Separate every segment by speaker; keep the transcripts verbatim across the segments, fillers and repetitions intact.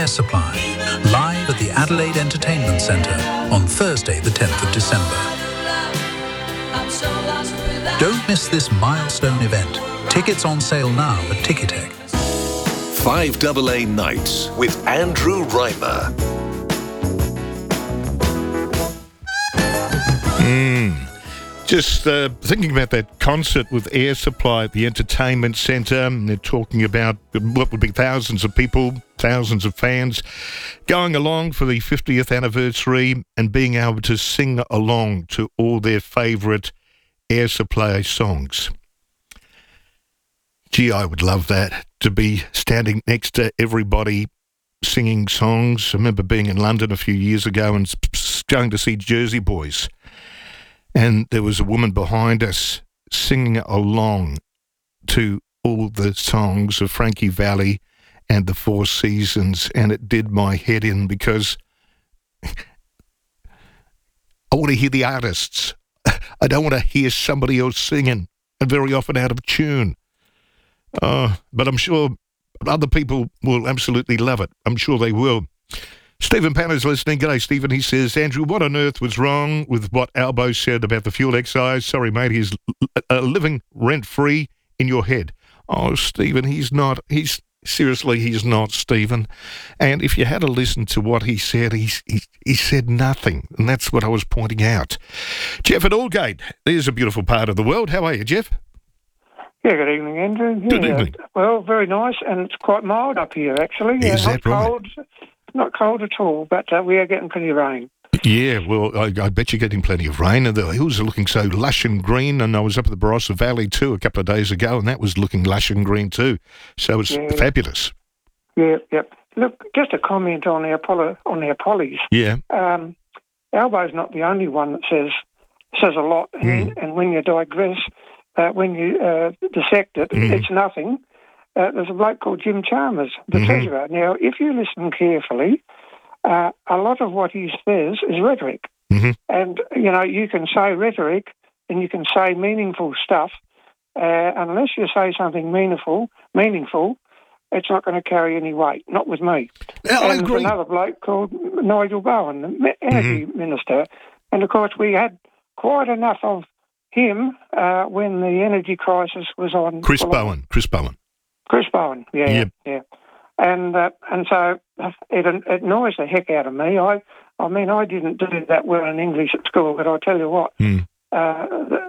Speaker 1: Supply, live at the Adelaide Entertainment Centre on Thursday the tenth of December. Don't miss this milestone event. Tickets on sale now at Ticketek.
Speaker 2: five A A Nights with Andrew Reimer.
Speaker 3: Mm. Just uh, thinking about that concert with Air Supply at the Entertainment Centre. They're talking about what would be thousands of people, thousands of fans going along for the fiftieth anniversary and being able to sing along to all their favourite Air Supply songs. Gee, I would love that, to be standing next to everybody singing songs. I remember being in London a few years ago and going to see Jersey Boys. And there was a woman behind us singing along to all the songs of Frankie Valli and the Four Seasons, and it did my head in because I want to hear the artists. I don't want to hear somebody else singing, and very often out of tune. Uh, but I'm sure other people will absolutely love it. I'm sure they will. Stephen Panner's listening. G'day, Stephen. He says, Andrew, what on earth was wrong with what Albo said about the fuel excise? Sorry, mate, he's uh, living rent-free in your head. Oh, Stephen, he's not. He's seriously, he's not, Stephen. And if you had to listen to what he said, he, he, he said nothing, and that's what I was pointing out. Jeff at Aldgate. There's a beautiful part of the world. How are you, Jeff?
Speaker 4: Yeah, good evening, Andrew. Yeah,
Speaker 3: good evening.
Speaker 4: Well, very nice, and it's quite mild up here, actually.
Speaker 3: Is
Speaker 4: uh,
Speaker 3: that
Speaker 4: not
Speaker 3: right?
Speaker 4: Cold, not cold at all, but uh, we are getting plenty of rain.
Speaker 3: Yeah, well, I, I bet you're getting plenty of rain, and the hills are looking so lush and green, and I was up at the Barossa Valley too a couple of days ago, and that was looking lush and green too, so it's
Speaker 4: yeah.
Speaker 3: fabulous.
Speaker 4: Yeah, yep. Look, just a comment on our poli- on our pollies.
Speaker 3: Yeah.
Speaker 4: Um, Albo's not the only one that says says a lot, and,
Speaker 3: Mm.
Speaker 4: and when you digress, uh, when you uh, dissect it,
Speaker 3: Mm.
Speaker 4: it's nothing. Uh, there's a bloke called Jim Chalmers, the
Speaker 3: Mhm.
Speaker 4: treasurer. Now, if you listen carefully, uh, a lot of what he says is rhetoric.
Speaker 3: Mhm.
Speaker 4: And, you know, you can say rhetoric and you can say meaningful stuff. Uh, unless you say something meaningful, meaningful, it's not going to carry any weight. Not with me.
Speaker 3: Yeah, I
Speaker 4: and
Speaker 3: agree.
Speaker 4: there's another bloke called Nigel Bowen, the me- energy
Speaker 3: Mm-hmm.
Speaker 4: minister. And, of course, we had quite enough of him uh, when the energy crisis was on.
Speaker 3: Chris
Speaker 4: well,
Speaker 3: Bowen. Chris Bowen.
Speaker 4: Chris Bowen, yeah,
Speaker 3: Yep.
Speaker 4: yeah. And uh, and so it, it annoys the heck out of me. I I mean, I didn't do that well in English at school, but I tell you what,
Speaker 3: Mm.
Speaker 4: uh,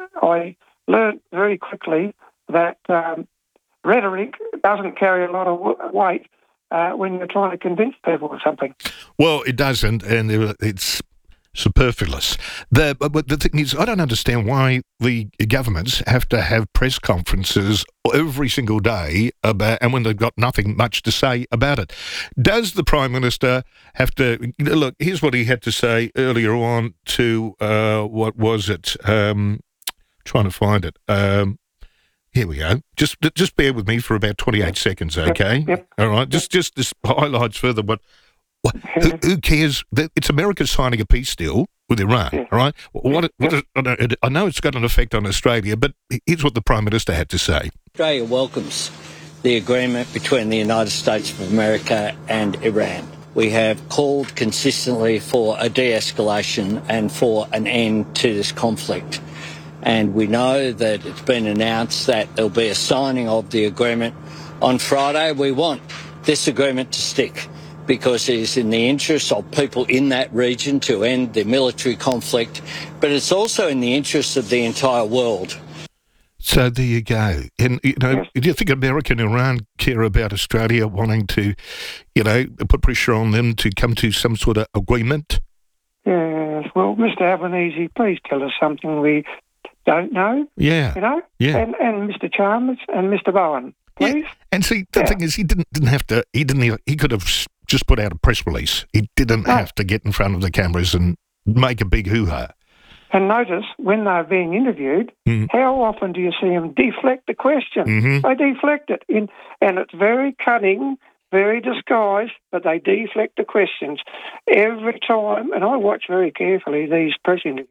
Speaker 4: I learned very quickly that um, rhetoric doesn't carry a lot of w- weight uh, when you're trying to convince people of something.
Speaker 3: Well, it doesn't, and it's superfluous. The, but the thing is, I don't understand why the governments have to have press conferences every single day about, and when they've got nothing much to say about it. Does the Prime Minister have to, look, here's what he had to say earlier on to, uh, what was it? Um, trying to find it. Um, here we go. Just just bear with me for about twenty-eight seconds, okay?
Speaker 4: Yep, yep.
Speaker 3: All right, just, just this highlights further what What, who, who cares? It's America signing a peace deal with Iran,
Speaker 4: Yeah.
Speaker 3: all right? What, what is, I know it's got an effect on Australia, but here's what the Prime Minister had to say.
Speaker 5: Australia welcomes the agreement between the United States of America and Iran. We have called consistently for a de-escalation and for an end to this conflict. And we know that it's been announced that there'll be a signing of the agreement on Friday. We want this agreement to stick, because it is in the interest of people in that region to end the military conflict, but it's also in the interest of the entire world.
Speaker 3: So there you go. And, you know, do you think America and Iran care about Australia wanting to, you know, put pressure on them to come to some sort of agreement?
Speaker 4: Yes. Well, Mister Albanese, please tell us something we don't know.
Speaker 3: Yeah.
Speaker 4: You know?
Speaker 3: Yeah.
Speaker 4: And, and Mister Chalmers and Mister Bowen, please.
Speaker 3: Yeah. And see, the
Speaker 4: Yeah.
Speaker 3: thing is, he didn't didn't have to, he didn't, even, he could have just put out a press release. He didn't
Speaker 4: No.
Speaker 3: have to get in front of the cameras and make a big hoo-ha.
Speaker 4: And notice, when they're being interviewed,
Speaker 3: Mm.
Speaker 4: how often do you see them deflect the question?
Speaker 3: Mhm.
Speaker 4: They deflect it, in, and it's very cunning, very disguised, but they deflect the questions every time. And I watch very carefully these press interviews.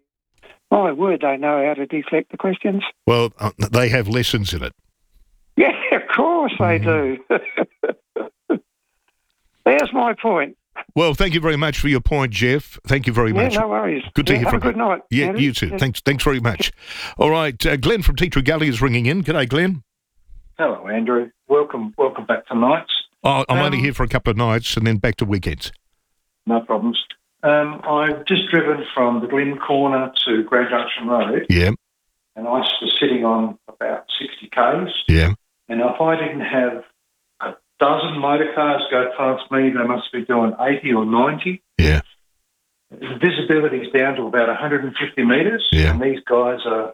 Speaker 4: My word, they know how to deflect the questions.
Speaker 3: Well, uh, they have lessons in it.
Speaker 4: Yeah, of course they do. They're there's my point.
Speaker 3: Well, thank you very much for your point, Jeff. Thank you very
Speaker 4: Yeah,
Speaker 3: much.
Speaker 4: no worries.
Speaker 3: Good to
Speaker 4: yeah,
Speaker 3: hear
Speaker 4: have
Speaker 3: from
Speaker 4: a good
Speaker 3: you.
Speaker 4: night.
Speaker 3: Yeah,
Speaker 4: Andy.
Speaker 3: you too.
Speaker 4: Yeah.
Speaker 3: Thanks Thanks very much. All right, uh, Glenn from Teatree Gully is ringing in. G'day, Glenn.
Speaker 6: Hello, Andrew. Welcome, welcome back to nights.
Speaker 3: Oh, I'm
Speaker 6: Um,
Speaker 3: only here for a couple of nights and then back to weekends.
Speaker 6: No problems. Um, I've just driven from the Glen Corner to Grand Junction Road,
Speaker 3: Yeah,
Speaker 6: and I was sitting on about sixty k's.
Speaker 3: yeah,
Speaker 6: And if I didn't have a dozen motor cars go past me, they must be doing eighty or ninety.
Speaker 3: yeah.
Speaker 6: The visibility is down to about one hundred fifty metres,
Speaker 3: Yeah.
Speaker 6: and these guys are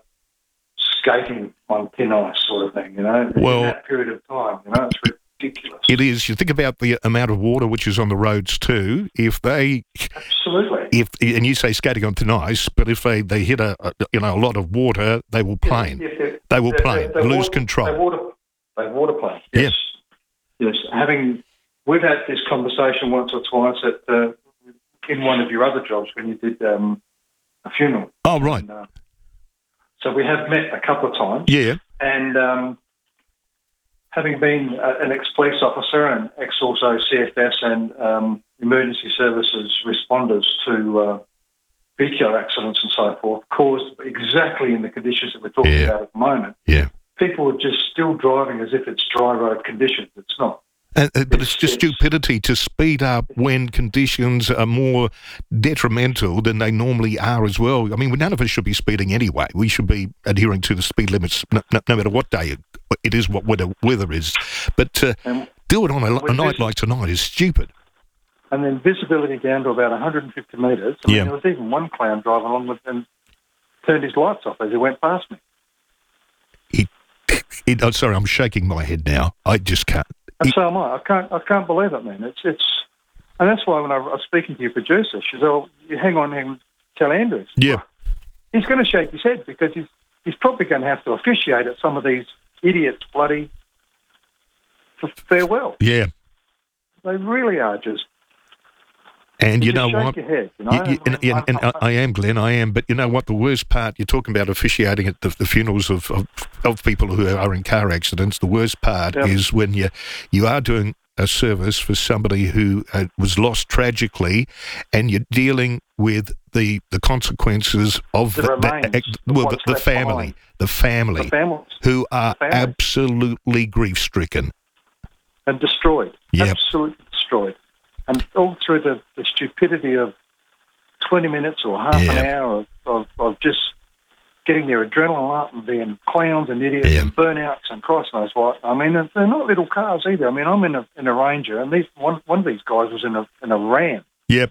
Speaker 6: skating on thin ice, sort of thing. You know,
Speaker 3: Well-
Speaker 6: in that period of time, you know, it's ridiculous.
Speaker 3: It is. You think about the amount of water which is on the roads too. If they,
Speaker 6: Absolutely.
Speaker 3: if and you say skating on thin ice, but if they, they hit a, a you know a lot of water, they will plane.
Speaker 6: If they're-
Speaker 3: They will
Speaker 6: they're-
Speaker 3: plane,
Speaker 6: they're
Speaker 3: lose
Speaker 6: water-
Speaker 3: control.
Speaker 6: They water, they water plane. Yes. Yes. Having we've had this conversation once or twice at uh, in one of your other jobs when you did um, a funeral.
Speaker 3: Oh, right.
Speaker 6: And, uh, so we have met a couple of times.
Speaker 3: Yeah,
Speaker 6: And um, having been uh, an ex-police officer and ex-also C F S and um, emergency services responders to uh, V Q accidents and so forth, caused exactly in the conditions that we're talking
Speaker 3: Yeah.
Speaker 6: about at the moment.
Speaker 3: yeah.
Speaker 6: People are just still driving as if it's dry road conditions. It's not.
Speaker 3: And, uh, but it's
Speaker 6: It's-
Speaker 3: just
Speaker 6: it's-
Speaker 3: stupidity to speed up when conditions are more detrimental than they normally are as well. I mean, none of us should be speeding anyway. We should be adhering to the speed limits no, no, no matter what day it, it is, what weather, weather is. But to
Speaker 6: And,
Speaker 3: do it on a, a
Speaker 6: With
Speaker 3: night
Speaker 6: this-
Speaker 3: like tonight is stupid.
Speaker 6: and then visibility down to about one hundred fifty metres. I mean,
Speaker 3: Yeah.
Speaker 6: there was even one clown driving along with and turned his lights off as he went past me.
Speaker 3: It, it, oh, sorry, I'm shaking my head now. I just can't.
Speaker 6: And so am I. I can't. I can't believe it, man. It's it's, and that's why when I was speaking to your producer, she said, "Oh, you hang on and tell Andrews."
Speaker 3: Yeah,
Speaker 6: He's going to shake his head because he's he's probably going to have to officiate at some of these idiots' bloody f- farewell.
Speaker 3: yeah.
Speaker 6: They really are just.
Speaker 3: And you
Speaker 6: just
Speaker 3: know
Speaker 6: shake
Speaker 3: what?
Speaker 6: your head, you know.
Speaker 3: Y- y- and, and, and I, I am, Glenn, I am. But you know what? The worst part, you're talking about officiating at the, the funerals of, of, of people who are in car accidents. The worst part
Speaker 6: Yep.
Speaker 3: is when you, you are doing a service for somebody who uh, was lost tragically and you're dealing with the, the consequences of
Speaker 6: The
Speaker 3: the,
Speaker 6: remains,
Speaker 3: the,
Speaker 6: the
Speaker 3: well, the,
Speaker 6: what's
Speaker 3: the
Speaker 6: left
Speaker 3: family,
Speaker 6: behind.
Speaker 3: the family,
Speaker 6: the families
Speaker 3: who are
Speaker 6: family.
Speaker 3: absolutely grief-stricken.
Speaker 6: and destroyed,
Speaker 3: Yep.
Speaker 6: absolutely destroyed, and all through the, the stupidity of twenty minutes or half
Speaker 3: Yeah.
Speaker 6: an hour of, of, of just getting their adrenaline up and being clowns and idiots
Speaker 3: Yeah.
Speaker 6: and burnouts and Christ knows what. I mean, they're they're not little cars either. I mean, I'm in a in a Ranger, and these one one of these guys was in a in a Ram.
Speaker 3: Yep.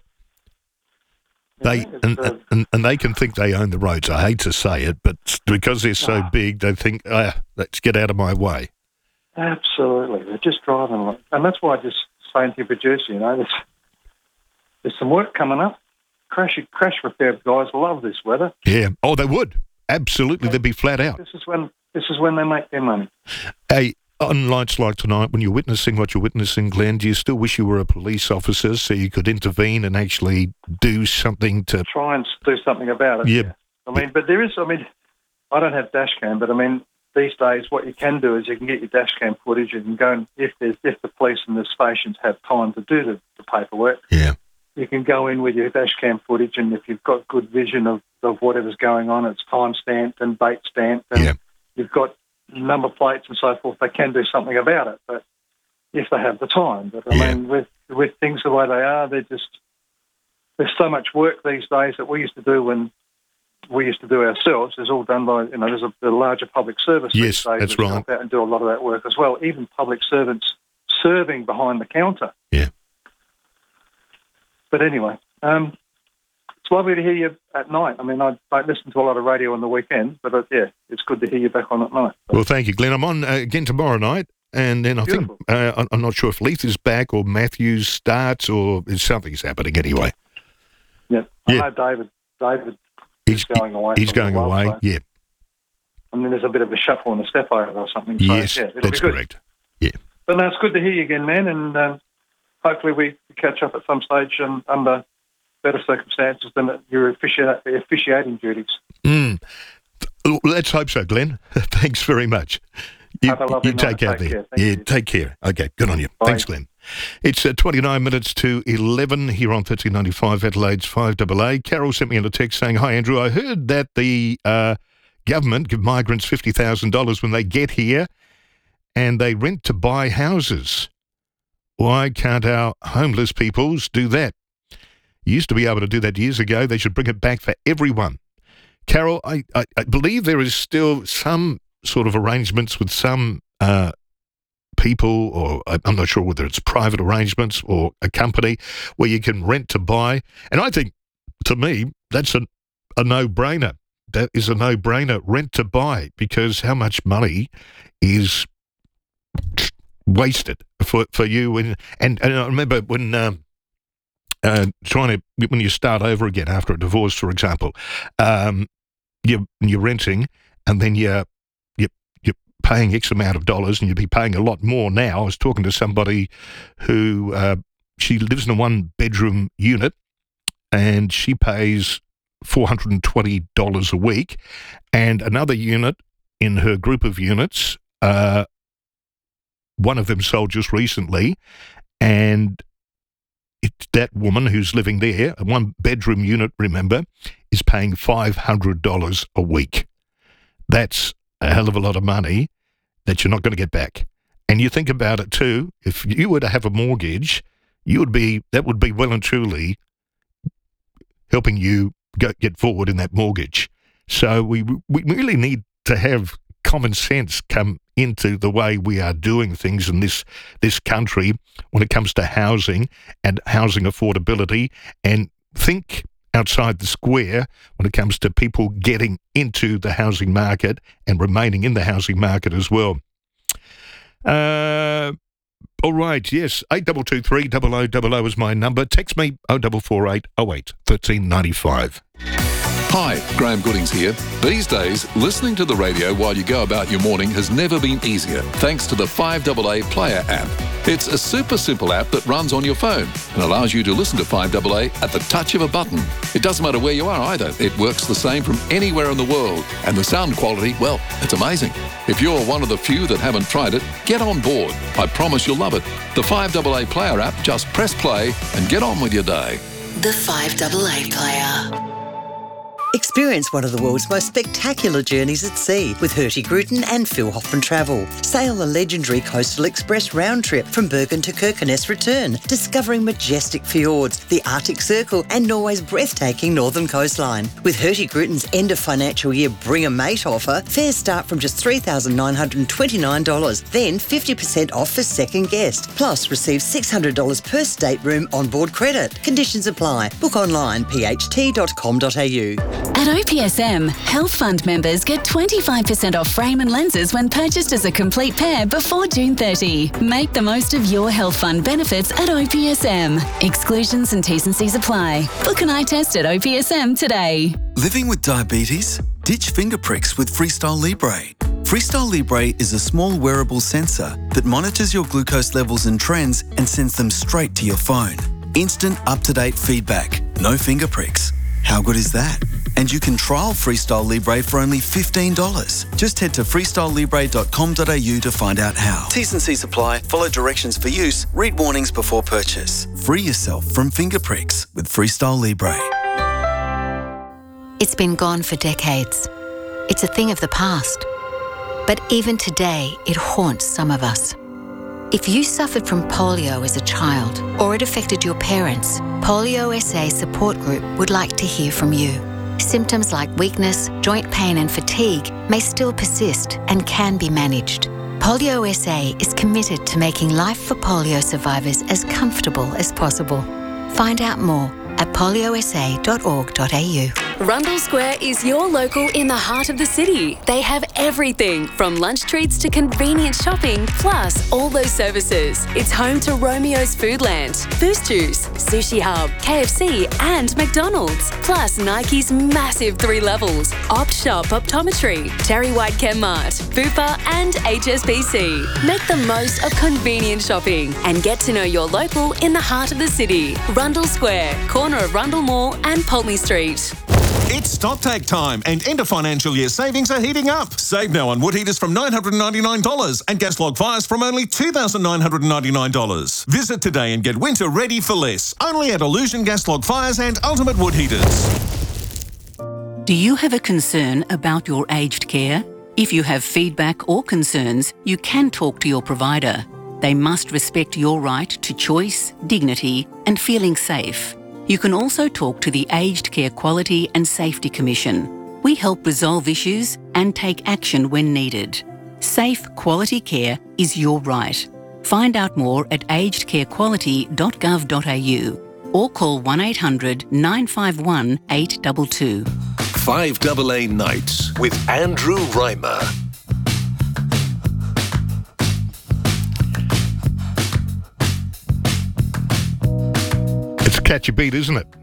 Speaker 6: You
Speaker 3: They
Speaker 6: know, it's,
Speaker 3: and,
Speaker 6: uh,
Speaker 3: and and they can think they own the roads. I hate to say it, but because they're so
Speaker 6: Ah.
Speaker 3: big, they think, ah, let's get out of my way.
Speaker 6: Absolutely, they're just driving, like, and that's why I just saying to your producer, you know, there's there's some work coming up. Crash crash repair guys love this weather.
Speaker 3: Yeah. Oh, they would. Absolutely, they'd be flat out.
Speaker 6: This is when this is when they make their money.
Speaker 3: Hey, on nights like tonight, when you're witnessing what you're witnessing, Glenn, do you still wish you were a police officer so you could intervene and actually do something to?
Speaker 6: Try and do something about it.
Speaker 3: Yeah.
Speaker 6: I mean, but there is. I mean, I don't have dash cam, but I mean, these days, what you can do is you can get your dash cam footage. You can go and if there's if the police and the stations have time to do the, the paperwork,
Speaker 3: Yeah.
Speaker 6: you can go in with your dash cam footage, and if you've got good vision of, of whatever's going on, it's time stamped and date stamped, and
Speaker 3: Yeah.
Speaker 6: you've got number plates and so forth. They can do something about it, but if they have the time. But I
Speaker 3: Yeah.
Speaker 6: mean, with with things the way they are, they're just there's so much work these days that we used to do when we used to do ourselves. It's all done by you know there's a, a larger public service.
Speaker 3: Yes,
Speaker 6: these days
Speaker 3: that's
Speaker 6: that
Speaker 3: right.
Speaker 6: help out and do a lot of that work as well. Even public servants serving behind the counter.
Speaker 3: Yeah.
Speaker 6: But anyway, um, it's lovely to hear you at night. I mean, I don't listen to a lot of radio on the weekend, but uh, yeah, it's good to hear you back on at night.
Speaker 3: Well, thank you, Glenn. I'm on uh, again tomorrow night, and then I
Speaker 6: Beautiful.
Speaker 3: think uh, I'm- I'm not sure if Leith is back or Matthews starts or something's happening anyway.
Speaker 6: Yeah,
Speaker 3: Yeah.
Speaker 6: I know David. David
Speaker 3: He's
Speaker 6: is going away.
Speaker 3: He's
Speaker 6: from
Speaker 3: going
Speaker 6: the world,
Speaker 3: away.
Speaker 6: so-
Speaker 3: Yeah.
Speaker 6: I mean, there's a bit of a shuffle and a step over or something. So,
Speaker 3: Yes,
Speaker 6: yeah, it'll
Speaker 3: that's
Speaker 6: be good.
Speaker 3: correct.
Speaker 6: But no, it's good to hear you again, man, and um, hopefully we catch up at some stage um, under better circumstances than at your offici- officiating duties.
Speaker 3: Mm. Let's hope so, Glenn. Thanks very much. You,
Speaker 6: Have a lovely
Speaker 3: you
Speaker 6: night.
Speaker 3: take care
Speaker 6: Take
Speaker 3: there.
Speaker 6: care. Thank
Speaker 3: Yeah,
Speaker 6: you.
Speaker 3: take care. Okay, good on you.
Speaker 6: Bye.
Speaker 3: Thanks, Glenn. It's uh, twenty-nine minutes to eleven here on thirteen ninety-five Adelaide's five A A. Carol sent me in a text saying, "Hi, Andrew. I heard that the uh, government give migrants fifty thousand dollars when they get here and they rent to buy houses. Why can't our homeless peoples do that? You used to be able to do that years ago. They should bring it back for everyone." Carol, I, I, I believe there is still some sort of arrangements with some uh, people, or I'm not sure whether it's private arrangements or a company where you can rent to buy. And I think, to me, that's a, a no-brainer. That is a no-brainer, rent to buy, because how much money is wasted for, for you. And, and, and I remember when... Um, Uh, trying to, when you start over again after a divorce, for example, um, you're, you're renting and then you're, you're, you're paying X amount of dollars, and you'd be paying a lot more now. I was talking to somebody who, uh, she lives in a one bedroom unit and she pays four hundred twenty dollars a week, and another unit in her group of units, uh, one of them sold just recently, and It, that woman who's living there, a one-bedroom unit, remember, is paying five hundred dollars a week. That's a hell of a lot of money that you're not going to get back. And you think about it too, if you were to have a mortgage, you would be that would be well and truly helping you go, get forward in that mortgage. So we we really need to have common sense come into the way we are doing things in this this country when it comes to housing and housing affordability, and think outside the square when it comes to people getting into the housing market and remaining in the housing market as well. Uh, all right, yes, eight two two three, double oh double oh is my number. Text me oh four four eight oh eight one three nine five.
Speaker 2: Hi, Graham Goodings here. These days, listening to the radio while you go about your morning has never been easier, thanks to the five A A Player app. It's a super simple app that runs on your phone and allows you to listen to five A A at the touch of a button. It doesn't matter where you are either. It works the same from anywhere in the world. And the sound quality, well, it's amazing. If you're one of the few that haven't tried it, get on board. I promise you'll love it. The five A A Player app, just press play and get on with your day.
Speaker 7: The five A A Player.
Speaker 8: Experience one of the world's most spectacular journeys at sea with Hertie Gruten and Phil Hoffman Travel. Sail the legendary Coastal Express round trip from Bergen to Kirkenes return, discovering majestic fjords, the Arctic Circle and Norway's breathtaking northern coastline. With Hertie Gruten's end of financial year Bring a Mate offer, fares start from just three thousand nine hundred twenty-nine dollars, then fifty percent off for second guest. Plus, receive six hundred dollars per stateroom onboard credit. Conditions apply. Book online, p h t dot com dot a u.
Speaker 9: At O P S M, Health Fund members get twenty-five percent off frame and lenses when purchased as a complete pair before June thirtieth. Make the most of your Health Fund benefits at O P S M. Exclusions and T's and C's apply. Book an eye test at O P S M today.
Speaker 10: Living with diabetes? Ditch finger pricks with Freestyle Libre. Freestyle Libre is a small wearable sensor that monitors your glucose levels and trends and sends them straight to your phone. Instant, up-to-date feedback. No finger pricks. How good is that? And you can trial Freestyle Libre for only fifteen dollars. Just head to freestyle libre dot com dot a u to find out how. T's and C's apply. Follow directions for use. Read warnings before purchase. Free yourself from finger pricks with Freestyle Libre.
Speaker 11: It's been gone for decades. It's a thing of the past. But even today, it haunts some of us. If you suffered from polio as a child or it affected your parents, Polio S A Support Group would like to hear from you. Symptoms like weakness, joint pain and fatigue may still persist and can be managed. Polio S A is committed to making life for polio survivors as comfortable as possible. Find out more at polio s a dot org dot a u.
Speaker 12: Rundle Square is your local in the heart of the city. They have everything from lunch treats to convenient shopping, plus all those services. It's home to Romeo's Foodland, Boost Juice, Sushi Hub, K F C and McDonald's. Plus Nike's massive three levels, Opt Shop Optometry, Terry White Chemmart, Bupa and H S B C. Make the most of convenient shopping and get to know your local in the heart of the city. Rundle Square, corner of Rundle Mall and Pulteney Street.
Speaker 13: It's StockTake time and end of financial year savings are heating up. Save now on wood heaters from nine hundred ninety-nine dollars and gas log fires from only two thousand nine hundred ninety-nine dollars. Visit today and get winter ready for less. Only at Illusion Gas Log Fires and Ultimate Wood Heaters.
Speaker 14: Do you have a concern about your aged care? If you have feedback or concerns, you can talk to your provider. They must respect your right to choice, dignity, and feeling safe. You can also talk to the Aged Care Quality and Safety Commission. We help resolve issues and take action when needed. Safe, quality care is your right. Find out more at aged care quality dot gov dot a u or call one eight hundred nine five one eight two two.
Speaker 15: five A A Nights with Andrew Reimer.
Speaker 3: It's a catchy beat, isn't it?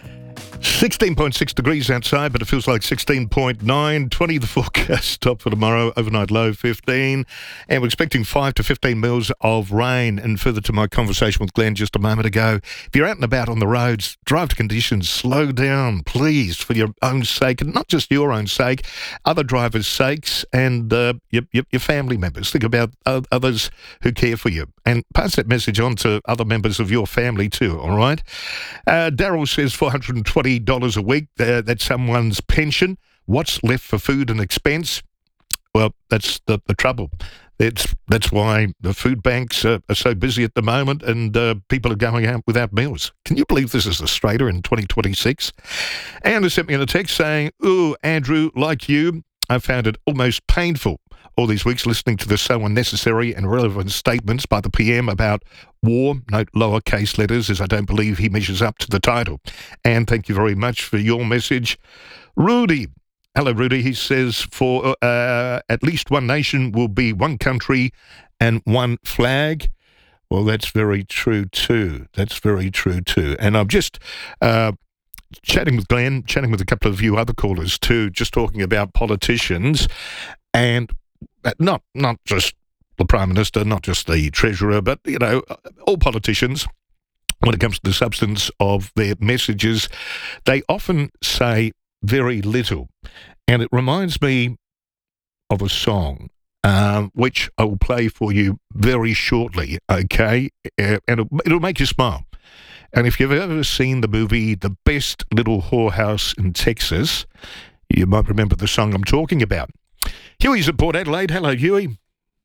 Speaker 3: sixteen point six degrees outside, but it feels like sixteen point nine. twenty the forecast, top for tomorrow, overnight low fifteen. And we're expecting five to fifteen mils of rain. And further to my conversation with Glenn just a moment ago, if you're out and about on the roads, drive to conditions, slow down, please, for your own sake, and not just your own sake, other drivers' sakes, and uh, your, your, your family members. Think about uh, others who care for you. And pass that message on to other members of your family too, all right? Uh, Daryl says four hundred twenty dollars a week, uh, that's someone's pension. What's left for food and expense? Well, that's the, the trouble. It's, that's why the food banks are, are so busy at the moment, and uh, people are going out without meals. Can you believe this is Australia in twenty twenty-six? Anna sent me a text saying, ooh, Andrew, like you, I found it almost painful all these weeks listening to the so unnecessary and relevant statements by the P M about war, note lowercase letters, as I don't believe he measures up to the title. And thank you very much for your message. Rudy. Hello, Rudy. He says, for uh, at least one nation will be one country and one flag. Well, that's very true too. That's very true too. And I'm just uh, chatting with Glenn, chatting with a couple of you other callers too, just talking about politicians and not not just the Prime Minister, not just the Treasurer, but, you know, all politicians, when it comes to the substance of their messages, they often say very little. And it reminds me of a song, um, which I will play for you very shortly, okay? Uh, and it'll, it'll make you smile. And if you've ever seen the movie The Best Little Whorehouse in Texas, you might remember the song I'm talking about. Huey's at Port Adelaide. Hello, Huey.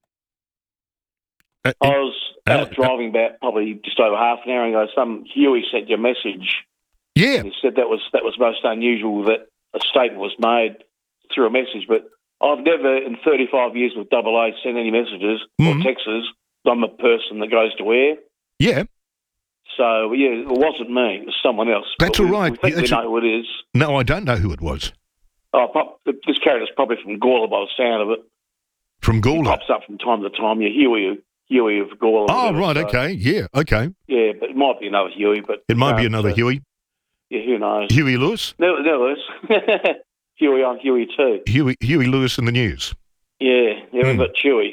Speaker 3: Uh,
Speaker 16: I was uh, driving about probably just over half an hour ago. Some Huey sent you a message.
Speaker 3: Yeah.
Speaker 16: He said that was that was most unusual that a statement was made through a message. But I've never, in thirty-five years with Double A, sent any messages
Speaker 3: mm-hmm.
Speaker 16: or texts. I'm a person that goes to air.
Speaker 3: Yeah.
Speaker 16: So, yeah, it wasn't me. It was someone else.
Speaker 3: That's
Speaker 16: but
Speaker 3: all
Speaker 16: we,
Speaker 3: right.
Speaker 16: We think
Speaker 3: yeah,
Speaker 16: we know
Speaker 3: a...
Speaker 16: who it is.
Speaker 3: No, I don't know who it was.
Speaker 16: Oh, this character's probably from Gawler by the sound of it.
Speaker 3: From Gawler?
Speaker 16: He pops up from time to time. Yeah, Huey, Huey of Gawler.
Speaker 3: Oh, right,
Speaker 16: so.
Speaker 3: okay. Yeah, okay.
Speaker 16: Yeah, but it might be another Huey. But
Speaker 3: It might
Speaker 16: um,
Speaker 3: be another
Speaker 16: so,
Speaker 3: Huey.
Speaker 16: Yeah, who knows?
Speaker 3: Huey Lewis?
Speaker 16: No, no, Lewis. Huey on Huey too.
Speaker 3: Huey, Huey Lewis in the news.
Speaker 16: Yeah, yeah, we've
Speaker 3: mm.
Speaker 16: got Chewy.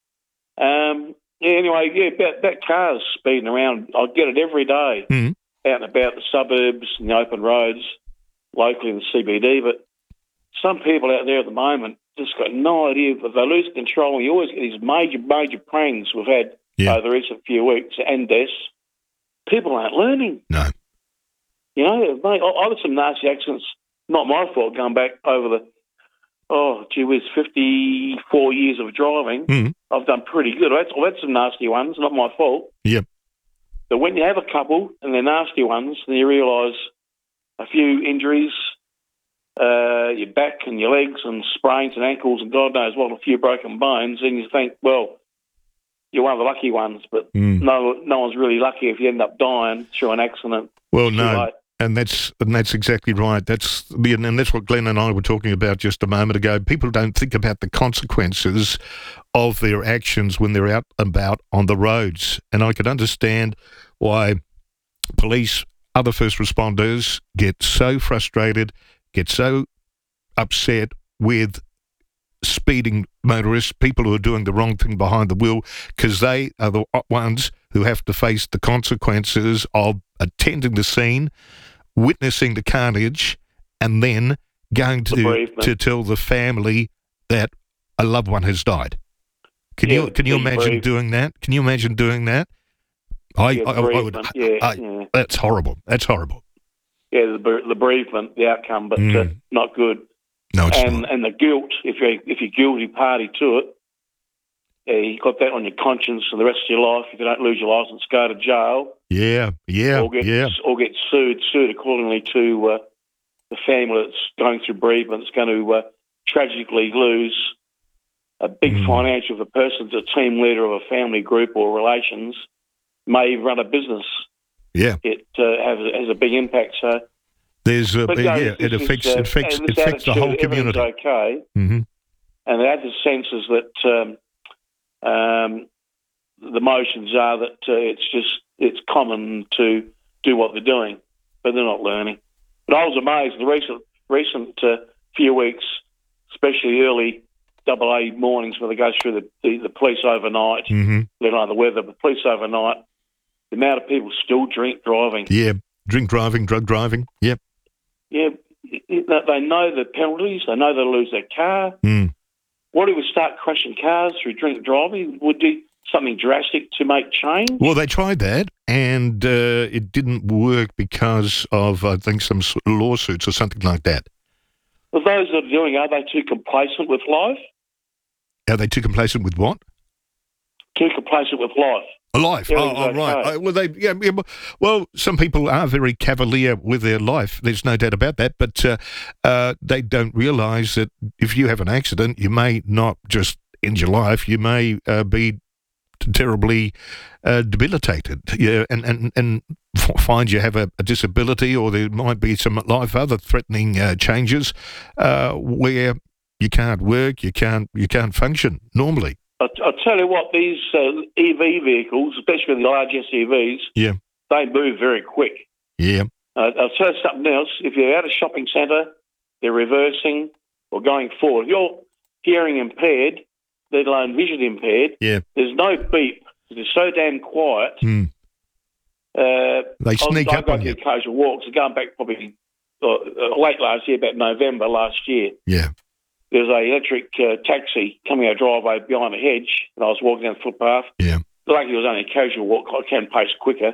Speaker 16: Um, yeah, anyway, yeah, that, that car's speeding around. I get it every day
Speaker 3: mm.
Speaker 16: out and about the suburbs and the open roads, locally in the C B D. But some people out there at the moment just got no idea. If they lose control, you always get these major, major prangs we've had
Speaker 3: yeah.
Speaker 16: over the recent few weeks and deaths. People aren't learning.
Speaker 3: No.
Speaker 16: You know, mate, I, I had some nasty accidents. Not my fault going back over the, oh, gee whiz, fifty-four years of driving.
Speaker 3: Mm.
Speaker 16: I've done pretty good. I've had, I've had some nasty ones, not my fault.
Speaker 3: Yep.
Speaker 16: But when you have a couple and they're nasty ones, then you realise a few injuries, uh, your back and your legs and sprains and ankles and God knows what, a few broken bones, and you think, well, you're one of the lucky ones, but
Speaker 3: mm.
Speaker 16: no no one's really lucky if you end up dying through an accident.
Speaker 3: Well, no.
Speaker 16: Late.
Speaker 3: And that's and that's exactly right. That's and that's what Glenn and I were talking about just a moment ago. People don't think about the consequences of their actions when they're out and about on the roads. And I could understand why police, other first responders get so frustrated, get so upset with speeding motorists, people who are doing the wrong thing behind the wheel, because they are the ones who have to face the consequences of attending the scene, witnessing the carnage, and then going to to tell the family that a loved one has died. Can
Speaker 16: Yeah,
Speaker 3: you can you
Speaker 16: the
Speaker 3: imagine
Speaker 16: bereavement.
Speaker 3: doing that? Can you imagine doing that? I,
Speaker 16: Yeah,
Speaker 3: I, I would.
Speaker 16: bereavement, yeah,
Speaker 3: I-
Speaker 16: yeah.
Speaker 3: That's horrible. That's horrible.
Speaker 16: Yeah, the, bere- the bereavement, the outcome, but uh,
Speaker 3: Mm.
Speaker 16: not good.
Speaker 3: No, it's
Speaker 16: and and the guilt, if you if you're guilty party to it, yeah, you got that on your conscience for the rest of your life. If you don't lose your license, go to jail.
Speaker 3: Yeah, yeah,
Speaker 16: or get
Speaker 3: yeah.
Speaker 16: or get sued sued accordingly to uh, the family that's going through bereavement. It's going to uh, tragically lose a big
Speaker 3: Mm.
Speaker 16: financial. If a person's a team leader of a family group or relations, may even run a business.
Speaker 3: Yeah.
Speaker 16: It uh, has has a big impact. So
Speaker 3: There's a
Speaker 16: but,
Speaker 3: yeah.
Speaker 16: no,
Speaker 3: It
Speaker 16: this is,
Speaker 3: affects
Speaker 16: uh,
Speaker 3: it affects
Speaker 16: and
Speaker 3: it
Speaker 16: this
Speaker 3: affects the whole
Speaker 16: attitude, everything's
Speaker 3: community.
Speaker 16: Okay.
Speaker 3: hmm
Speaker 16: And the other sense is that um, um, the motions are that uh, it's just it's common to do what they're doing, but they're not learning. But I was amazed the recent recent uh, few weeks, especially early double A mornings when they go through the, the, the police overnight,
Speaker 3: hmm
Speaker 16: let alone the weather, but police overnight, the amount of people still drink driving.
Speaker 3: Yeah, drink driving, drug driving. Yep.
Speaker 16: Yeah, it- it- they know the penalties. They know they'll lose their car.
Speaker 3: Mm.
Speaker 16: What if we start crashing cars through drink driving? Would do something drastic to make change?
Speaker 3: Well, they tried that, and uh, it didn't work because of I think some s- lawsuits or something like that.
Speaker 16: Well, those that are doing, are they too complacent with life?
Speaker 3: Are they too complacent with what?
Speaker 16: Too complacent with life.
Speaker 3: Life. Oh,
Speaker 16: Everything's
Speaker 3: oh, right.
Speaker 16: okay.
Speaker 3: Uh, well, they. Yeah, yeah. Well, some people are very cavalier with their life. There's no doubt about that. But uh, uh, they don't realise that if you have an accident, you may not just end your life. You may uh, be terribly uh, debilitated. Yeah, and and and f- find you have a, a disability, or there might be some life other threatening uh, changes uh, where you can't work, you can't you can't function normally.
Speaker 16: I, I tell you what, these uh, E V vehicles, especially the large S U Vs,
Speaker 3: Yeah.
Speaker 16: they move very quick.
Speaker 3: Yeah.
Speaker 16: Uh, I'll tell you something else. If you're at a shopping centre, they're reversing or going forward. If you're hearing impaired, let alone vision impaired,
Speaker 3: Yeah.
Speaker 16: there's no beep. They're so damn quiet.
Speaker 3: Hmm.
Speaker 16: Uh,
Speaker 3: They sneak
Speaker 16: I, I
Speaker 3: up
Speaker 16: go
Speaker 3: on
Speaker 16: to
Speaker 3: you.
Speaker 16: occasional walks. Going back probably uh, uh, late last year, about November last year.
Speaker 3: Yeah.
Speaker 16: There's a electric uh, taxi coming our driveway behind a hedge, and I was walking down the footpath.
Speaker 3: Yeah.
Speaker 16: Luckily, it was only a casual walk. I can pace quicker.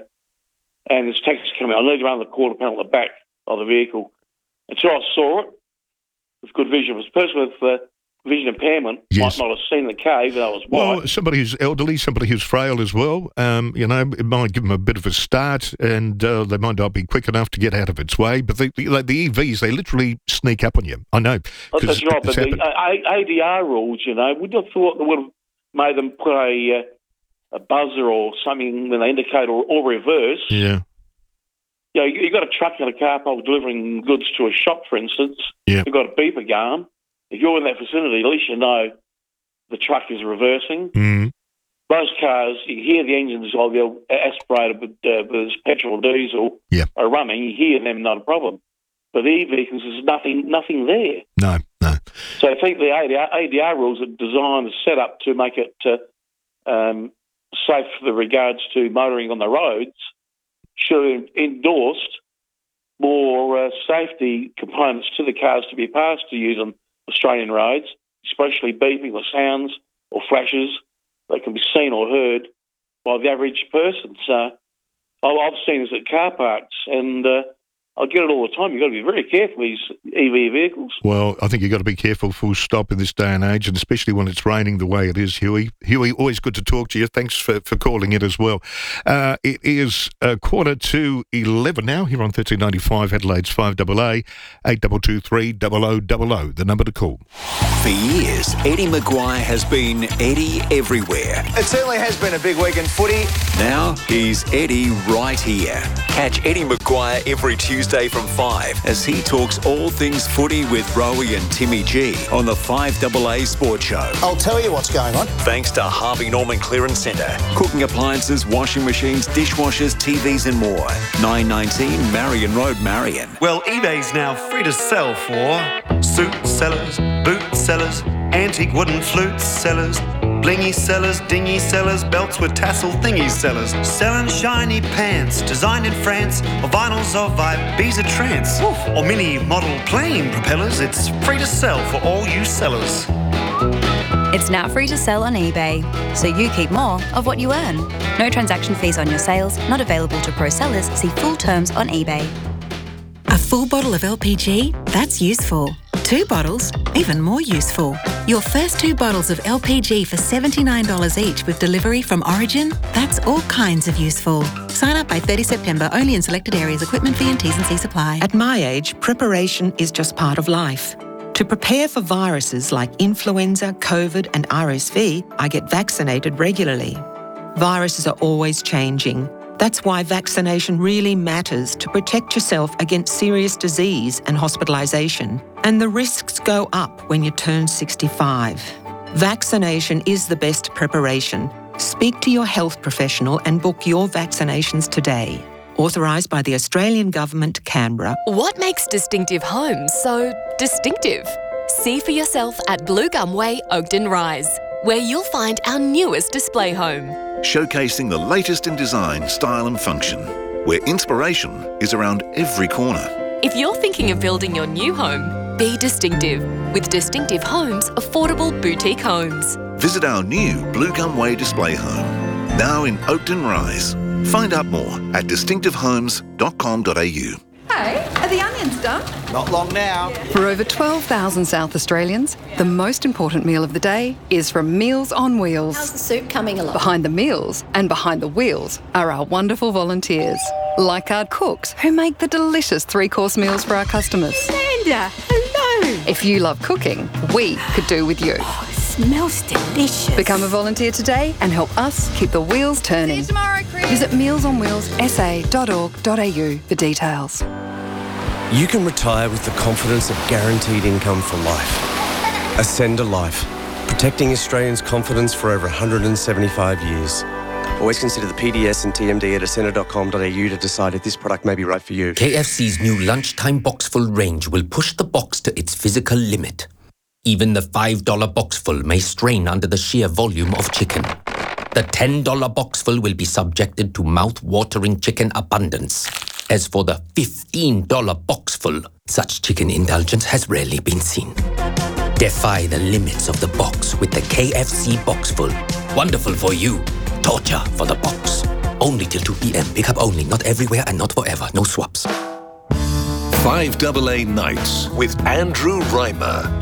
Speaker 16: And this taxi coming. I need to run the quarter panel at the back of the vehicle. Until I saw it with good vision. It was a person with uh, vision impairment
Speaker 3: Yes.
Speaker 16: might not have seen the car, even though it was white.
Speaker 3: Well, somebody who's elderly, somebody who's frail as well, um, you know, it might give them a bit of a start, and uh, they might not be quick enough to get out of its way. But the, the, like the E Vs, they literally sneak up on you. I know. 'cause
Speaker 16: That's right,
Speaker 3: it's
Speaker 16: but the
Speaker 3: happened.
Speaker 16: A- A D R rules, you know, would you have thought they would have made them put a uh, a buzzer or something when they indicate or, or reverse?
Speaker 3: Yeah.
Speaker 16: You know, you- you've got a truck in a car park delivering goods to a shop, for instance.
Speaker 3: Yeah.
Speaker 16: You've got a beeper going. If you're in that vicinity, at least you know the truck is reversing.
Speaker 3: Mm.
Speaker 16: Most cars, you hear the engines of the aspirated with, uh, with petrol or diesel
Speaker 3: Yeah.
Speaker 16: are running. You hear them, not a problem. But e-vehicles, there's nothing, nothing there.
Speaker 3: No, no.
Speaker 16: So I think the A D R, A D R rules are designed and set up to make it uh, um, safe for the regards to motoring on the roads should have endorsed more uh, safety components to the cars to be passed to use on Australian roads, especially beeping or sounds or flashes that can be seen or heard by the average person. So I've seen this at car parks, and uh, I get it all the time. You've got to be very careful, these E V vehicles.
Speaker 3: Well, I think you've got to be careful, full stop, in this day and age, and especially when it's raining the way it is, Huey. Huey, always good to talk to you. Thanks for, for calling in as well. Uh, it is uh, quarter to eleven now here on thirteen ninety-five Adelaide's five A A, eight two two three, double oh double oh, the number to call.
Speaker 17: For years, Eddie Maguire has been Eddie everywhere.
Speaker 18: It certainly has been a big week in footy.
Speaker 17: Now he's Eddie right here. Catch Eddie Maguire every Tuesday from five as he talks all things footy with Rowie and Timmy G on the five A A Sports Show.
Speaker 18: I'll tell you what's going on.
Speaker 17: Thanks to Harvey Norman Clearance Centre. Cooking appliances, washing machines, dishwashers, T Vs and more. nine nineteen Marion Road, Marion.
Speaker 19: Well, eBay's now free to sell for suit sellers, boot sellers, antique wooden flute sellers, Blingy sellers, dingy sellers, belts with tassel thingy sellers. Selling shiny pants, designed in France, or vinyls of Ibiza trance. Or mini model plane propellers, it's free to sell for all you sellers.
Speaker 20: It's now free to sell on eBay, so you keep more of what you earn. No transaction fees on your sales, not available to pro sellers. See full terms on eBay.
Speaker 21: A full bottle of L P G? That's useful. Two bottles? Even more useful. Your first two bottles of L P G for seventy-nine dollars each with delivery from Origin? That's all kinds of useful. Sign up by thirtieth September, only in selected areas. Equipment fee and T's and C's apply.
Speaker 22: At my age, preparation is just part of life. To prepare for viruses like influenza, COVID and R S V, I get vaccinated regularly. Viruses are always changing. That's why vaccination really matters to protect yourself against serious disease and hospitalisation. And the risks go up when you turn sixty-five. Vaccination is the best preparation. Speak to your health professional and book your vaccinations today. Authorised by the Australian Government, Canberra.
Speaker 12: What makes Distinctive Homes so distinctive? See for yourself at Blue Gum Way, Oakden Rise, where you'll find our newest display home.
Speaker 23: Showcasing the latest in design, style and function, where inspiration is around every corner.
Speaker 12: If you're thinking of building your new home, be distinctive with Distinctive Homes Affordable Boutique Homes.
Speaker 23: Visit our new Blue Gum Way display home, now in Oakden Rise. Find out more at distinctive homes dot com dot a u.
Speaker 24: Hey, are the onions done?
Speaker 19: Not long now.
Speaker 24: For over twelve thousand South Australians, the most important meal of the day is from Meals on Wheels.
Speaker 25: How's the soup coming along?
Speaker 24: Behind the meals and behind the wheels are our wonderful volunteers, like our cooks who make the delicious three-course meals for our customers.
Speaker 25: Amanda, hello.
Speaker 24: If you love cooking, we could do with you.
Speaker 25: Oh, it smells delicious.
Speaker 24: Become a volunteer today and help us keep the wheels turning.
Speaker 25: See you tomorrow, Chris.
Speaker 24: Visit meals on wheels s a dot org dot a u for details.
Speaker 26: You can retire with the confidence of guaranteed income for life. Ascender Life, protecting Australians' confidence for over one hundred seventy-five years. Always consider the P D S and T M D at ascender dot com dot a u to decide if this product may be right for you.
Speaker 27: K F C's new lunchtime boxful range will push the box to its physical limit. Even the five dollar boxful may strain under the sheer volume of chicken. The ten dollar boxful will be subjected to mouth-watering chicken abundance. As for the fifteen dollar boxful, such chicken indulgence has rarely been seen. Defy the limits of the box with the K F C Boxful. Wonderful for you. Torture for the box. Only till two p.m. Pick up only. Not everywhere and not forever. No swaps.
Speaker 15: five double A Nights with Andrew Reimer.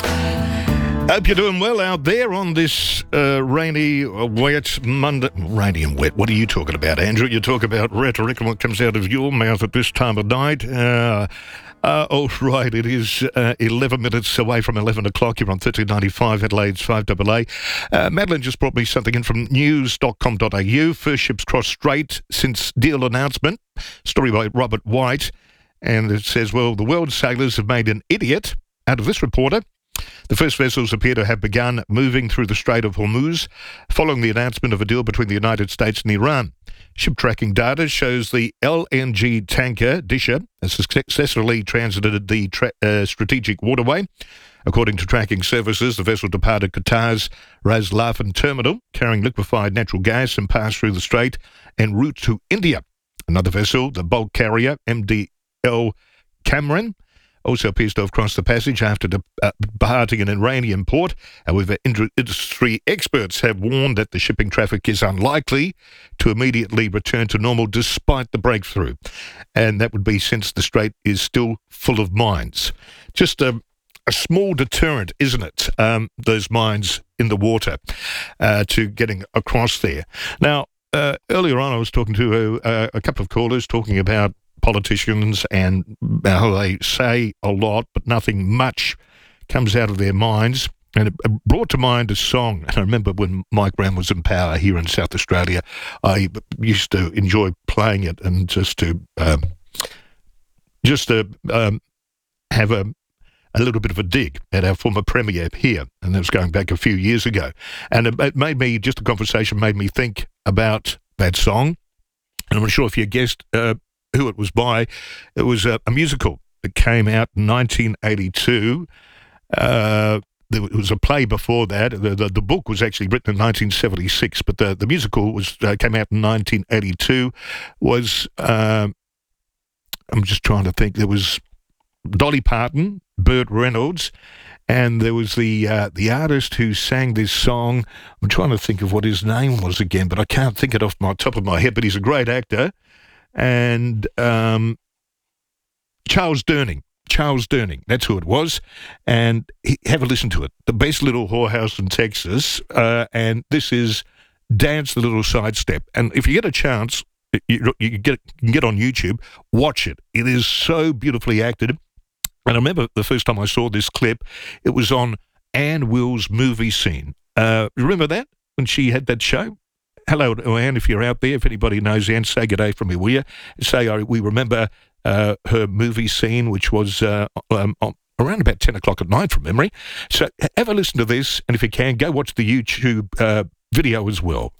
Speaker 3: Hope you're doing well out there on this uh, rainy, uh, wet Monday. Rainy and wet. What are you talking about, Andrew? You talk about rhetoric and what comes out of your mouth at this time of night. Uh, uh, oh, right. It is uh, eleven minutes away from eleven o'clock. You're on thirteen ninety-five, Adelaide's five double A. Uh, Madeline just brought me something in from news dot com dot a u. First ships crossed Strait since deal announcement. Story by Robert White. And it says, well, the world's sailors have made an idiot out of this reporter. The first vessels appear to have begun moving through the Strait of Hormuz following the announcement of a deal between the United States and Iran. Ship tracking data shows the L N G tanker Disha has successfully transited the tra- uh, strategic waterway. According to tracking services, the vessel departed Qatar's Ras Laffan terminal, carrying liquefied natural gas, and passed through the strait en route to India. Another vessel, the bulk carrier M D L Cameron, also appears to have crossed the passage after de- uh, departing an Iranian port. However, industry experts have warned that the shipping traffic is unlikely to immediately return to normal despite the breakthrough. And that would be since the strait is still full of mines. Just a, a small deterrent, isn't it, um, those mines in the water uh, to getting across there. Now, uh, earlier on I was talking to a, a couple of callers talking about politicians and how they say a lot, but nothing much comes out of their minds. And it brought to mind a song. And I remember when Mike Brown was in power here in South Australia, I used to enjoy playing it and just to um, just to um, have a a little bit of a dig at our former premier here, and that was going back a few years ago. And it, it made me, just a conversation made me think about that song. And I'm not sure if you guessed uh, who it was by. It was a, a musical that came out in nineteen eighty-two. Uh, there was a play before that. The, the, the book was actually written in nineteen seventy-six, but the, the musical was uh, came out in nineteen eighty-two. Was uh, I'm just trying to think. There was Dolly Parton, Burt Reynolds, and there was the uh, the artist who sang this song. I'm trying to think of what his name was again, but I can't think it off my top of my head. But he's a great actor, and um, Charles Durning. Charles Durning, that's who it was, and he, have a listen to it. The best little whorehouse in Texas, uh, and this is Dance the Little Sidestep. And if you get a chance, you, you, get, you can get on YouTube, watch it. It is so beautifully acted. And I remember the first time I saw this clip, it was on Ann Will's movie scene. Uh, remember that, when she had that show? Hello to Ann, if you're out there. If anybody knows Ann, say good day from me, will you? Say uh, we remember uh, her movie scene, which was uh, um, around about ten o'clock at night from memory. So have a listen to this, and if you can, go watch the YouTube uh, video as well.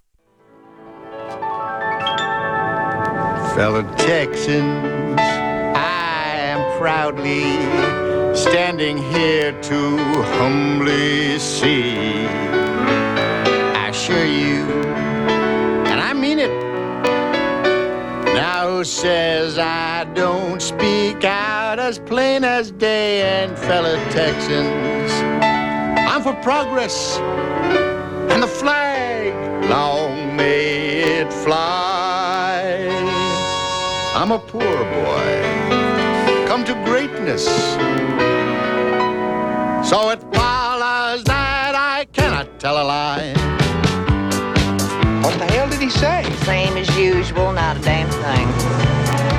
Speaker 1: Fellow Texans, I am proudly standing here to humbly see. I assure you, and I mean it. Now who says I don't speak out as plain as day? And fellow Texans, I'm for progress and the flag, long may it fly. I'm a poor boy, come to greatness, so it follows that I cannot tell a lie.
Speaker 2: What the hell did he say?
Speaker 4: Same as usual, not a damn